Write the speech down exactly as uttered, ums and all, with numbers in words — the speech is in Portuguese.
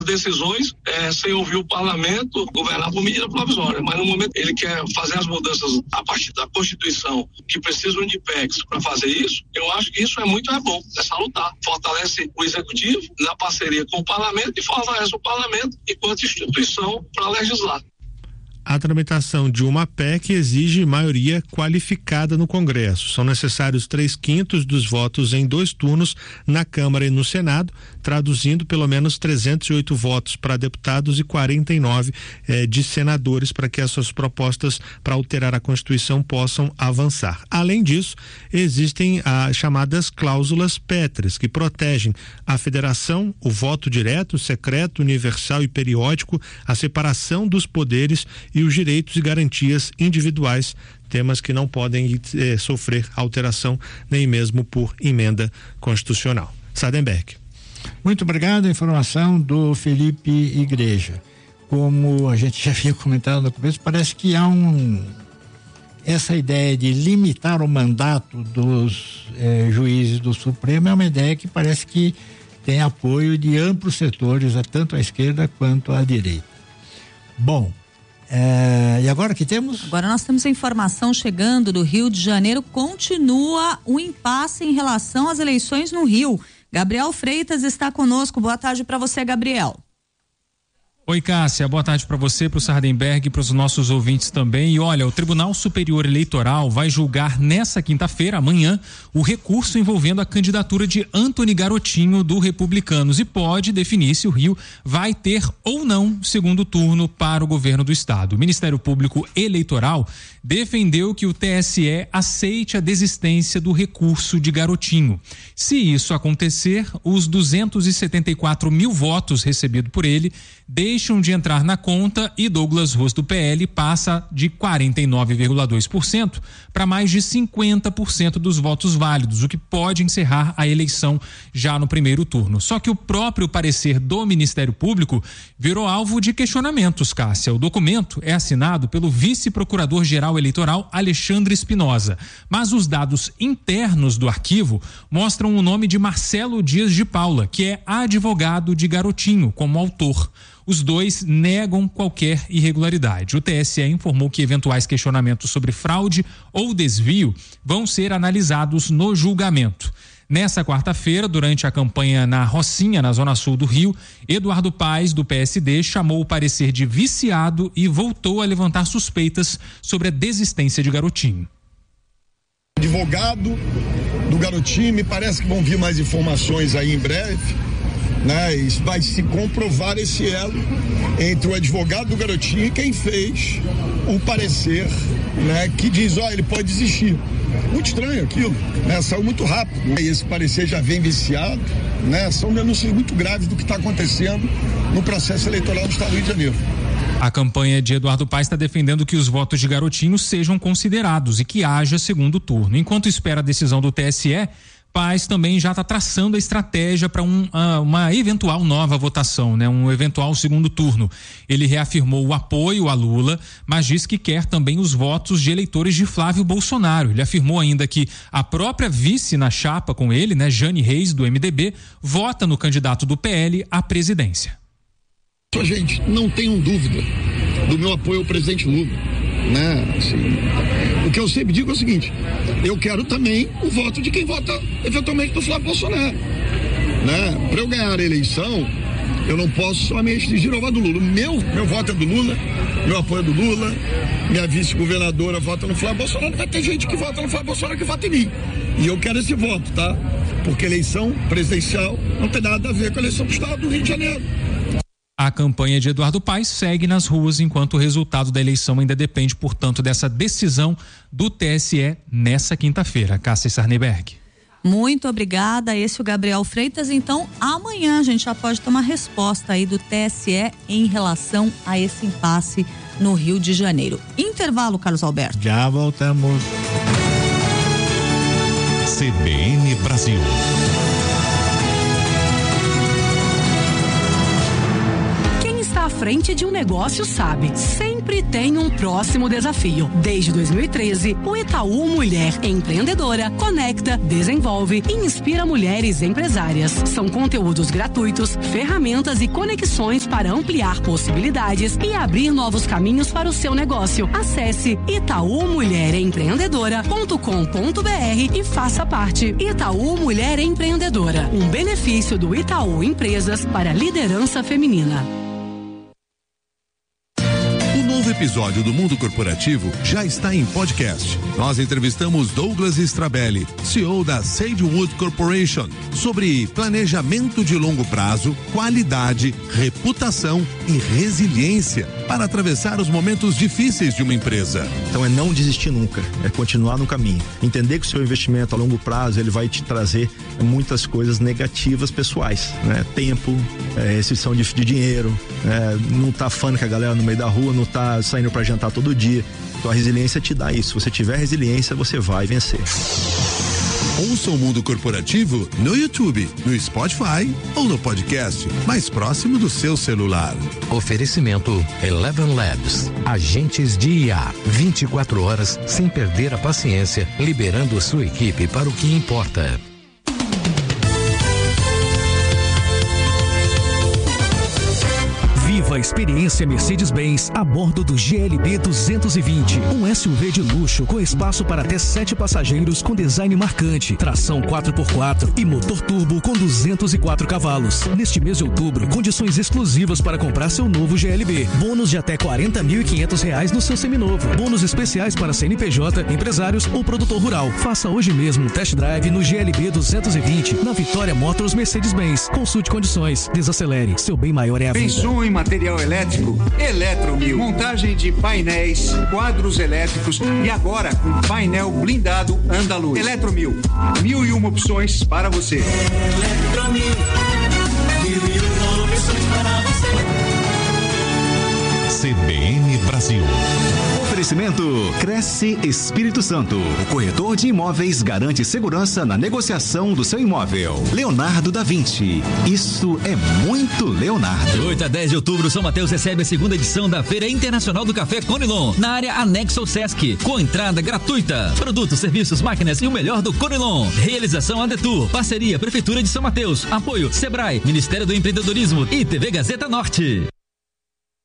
decisões é, sem ouvir o parlamento, governar por medida provisória, mas no momento ele quer fazer as mudanças a partir da Constituição, que precisam de P E Cs para fazer isso, eu acho que isso é muito é bom, é salutar, fortalece o Executivo na parceria com o parlamento e fortalece o parlamento enquanto instituição para legislar. A tramitação de uma P E C exige maioria qualificada no Congresso. São necessários três quintos dos votos em dois turnos na Câmara e no Senado, traduzindo pelo menos trezentos e oito votos para deputados e quarenta e nove eh, de senadores para que essas propostas para alterar a Constituição possam avançar. Além disso, existem as chamadas cláusulas pétreas, que protegem a federação, o voto direto, secreto, universal e periódico, a separação dos poderes e os direitos e garantias individuais, temas que não podem eh, sofrer alteração nem mesmo por emenda constitucional. Sardenberg. Muito obrigado, a informação do Felipe Igreja. Como a gente já havia comentado no começo, parece que há um essa ideia de limitar o mandato dos eh, juízes do Supremo é uma ideia que parece que tem apoio de amplos setores, tanto à esquerda quanto à direita. Bom, É, e agora que temos? Agora nós temos a informação chegando do Rio de Janeiro, continua o impasse em relação às eleições no Rio. Gabriel Freitas está conosco, boa tarde para você, Gabriel. Oi, Cássia, boa tarde para você, para o Sardenberg e para os nossos ouvintes também. E olha, o Tribunal Superior Eleitoral vai julgar nessa quinta-feira, amanhã, o recurso envolvendo a candidatura de Antony Garotinho do Republicanos e pode definir se o Rio vai ter ou não segundo turno para o governo do estado. O Ministério Público Eleitoral defendeu que o T S E aceite a desistência do recurso de Garotinho. Se isso acontecer, os duzentos e setenta e quatro mil votos recebidos por ele deixam de entrar na conta e Douglas Ros do P L passa de quarenta e nove vírgula dois por cento para mais de cinquenta por cento dos votos válidos, o que pode encerrar a eleição já no primeiro turno. Só que o próprio parecer do Ministério Público virou alvo de questionamentos, Cássia. O documento é assinado pelo vice-procurador-geral eleitoral Alexandre Espinosa, mas os dados internos do arquivo mostram o nome de Marcelo Dias de Paula, que é advogado de Garotinho, como autor. Os dois negam qualquer irregularidade. O T S E informou que eventuais questionamentos sobre fraude ou desvio vão ser analisados no julgamento. Nessa quarta-feira, durante a campanha na Rocinha, na zona sul do Rio, Eduardo Paes, do P S D, chamou o parecer de viciado e voltou a levantar suspeitas sobre a desistência de Garotinho. Advogado do Garotinho, me parece que vão vir mais informações aí em breve, né? Isso vai se comprovar esse elo entre o advogado do Garotinho e quem fez o parecer, né? Que diz, ó, ele pode desistir. Muito estranho aquilo, né? Saiu muito rápido. E esse parecer já vem viciado, né? São denúncias muito graves do que está acontecendo no processo eleitoral do estado do Rio de Janeiro. A campanha de Eduardo Paes está defendendo que os votos de Garotinho sejam considerados e que haja segundo turno. Enquanto espera a decisão do T S E, Paes também já está traçando a estratégia para um, uh, uma eventual nova votação, né? Um eventual segundo turno. Ele reafirmou o apoio a Lula, mas disse que quer também os votos de eleitores de Flávio Bolsonaro. Ele afirmou ainda que a própria vice na chapa com ele, né, Jane Reis, do M D B, vota no candidato do P L à presidência. Gente, não tenham dúvida do meu apoio ao presidente Lula, né? Assim, o que eu sempre digo é o seguinte: eu quero também o voto de quem vota eventualmente no Flávio Bolsonaro, né? Para eu ganhar a eleição, eu não posso só me restringir ao voto do Lula. Meu, meu voto é do Lula, meu apoio é do Lula, minha vice-governadora vota no Flávio Bolsonaro, vai ter gente que vota no Flávio Bolsonaro que vota em mim. E eu quero esse voto, tá? Porque eleição presidencial não tem nada a ver com a eleição do estado do Rio de Janeiro. A campanha de Eduardo Paes segue nas ruas enquanto o resultado da eleição ainda depende, portanto, dessa decisão do T S E nessa quinta-feira. Cássia Sardenberg. Muito obrigada, esse é o Gabriel Freitas. Então, amanhã a gente já pode ter uma resposta aí do T S E em relação a esse impasse no Rio de Janeiro. Intervalo, Carlos Alberto. Já voltamos. C B N Brasil. frente de um negócio sabe, sempre tem um próximo desafio. Desde dois mil e treze, o Itaú Mulher Empreendedora conecta, desenvolve e inspira mulheres empresárias. São conteúdos gratuitos, ferramentas e conexões para ampliar possibilidades e abrir novos caminhos para o seu negócio. Acesse itaú mulher empreendedora ponto com ponto br e faça parte. Itaú Mulher Empreendedora, um benefício do Itaú Empresas para a liderança feminina. O novo episódio do Mundo Corporativo já está em podcast. Nós entrevistamos Douglas Strabelli, C E O da Sagewood Corporation, sobre planejamento de longo prazo, qualidade, reputação e resiliência para atravessar os momentos difíceis de uma empresa. Então é não desistir nunca, é continuar no caminho. Entender que o seu investimento a longo prazo ele vai te trazer muitas coisas negativas pessoais, né? Tempo, é, restrição de, de dinheiro, é, não tá fã com a galera no meio da rua, não tá saindo para jantar todo dia. Então a resiliência te dá isso. Se você tiver resiliência, você vai vencer. Ouça o Mundo Corporativo no YouTube, no Spotify ou no podcast mais próximo do seu celular. Oferecimento Eleven Labs, agentes de I A, vinte e quatro horas sem perder a paciência, liberando sua equipe para o que importa. Viva a experiência Mercedes-Benz a bordo do G L B duzentos e vinte, um S U V de luxo com espaço para até sete passageiros com design marcante, tração quatro por quatro e motor turbo com duzentos e quatro cavalos. Neste mês de outubro, condições exclusivas para comprar seu novo G L B. Bônus de até quarenta mil e quinhentos reais no seu seminovo. Bônus especiais para C N P J, empresários ou produtor rural. Faça hoje mesmo um test drive no G L B duzentos e vinte na Vitória Motors Mercedes-Benz. Consulte condições. Desacelere. Seu bem maior é a vida. Pensou em material elétrico? Eletromil. Montagem de painéis, quadros elétricos e agora com painel blindado Andaluz. Eletromil. Mil e uma opções para você. Eletromil. Mil e uma opções para você. C B N Brasil. Oferecimento Cresce Espírito Santo. O corretor de imóveis garante segurança na negociação do seu imóvel. Leonardo da Vinci. Isso é muito Leonardo. De oito a dez de outubro, São Mateus recebe a segunda edição da Feira Internacional do Café Conilon, na área anexa ao Sesc, com entrada gratuita. Produtos, serviços, máquinas e o melhor do Conilon. Realização Adetur, parceria Prefeitura de São Mateus, apoio Sebrae, Ministério do Empreendedorismo e T V Gazeta Norte.